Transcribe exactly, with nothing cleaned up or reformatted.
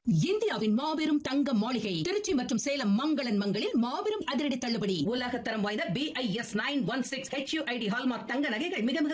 இந்தியாவின் மாபெரும் தங்க மாளிகை திருச்சி மற்றும் சேலம் மங்களன் மங்களில் மாபெரும் அதிரடி தள்ளுபடி உலகத்தரம் வாய்ந்த B I S nine one six H you I D hallmark தங்க நகைகள் மிக மிக